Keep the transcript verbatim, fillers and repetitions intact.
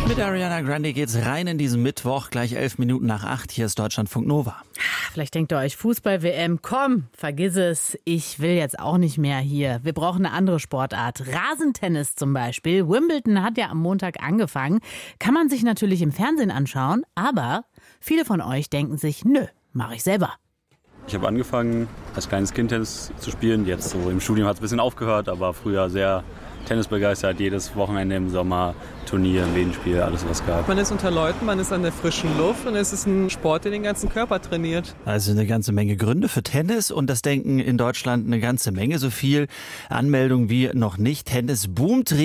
Mit Ariana Grande geht's rein in diesen Mittwoch, gleich elf Minuten nach acht. Hier ist Deutschlandfunk Nova. Vielleicht denkt ihr euch, Fußball-W M, komm, vergiss es, ich will jetzt auch nicht mehr hier. Wir brauchen eine andere Sportart. Rasentennis zum Beispiel. Wimbledon hat ja am Montag angefangen. Kann man sich natürlich im Fernsehen anschauen, aber viele von euch denken sich, nö, mache ich selber. Ich habe angefangen, als kleines Kind Tennis zu spielen. Jetzt so im Studium hat es ein bisschen aufgehört, aber früher sehr tennisbegeistert. Jedes Wochenende im Sommer, Turnier, Medenspiel, alles was gab. Man ist unter Leuten, man ist an der frischen Luft und es ist ein Sport, der den ganzen Körper trainiert. Also eine ganze Menge Gründe für Tennis und das denken in Deutschland eine ganze Menge. So viel Anmeldungen wie noch nicht. Tennis boomt.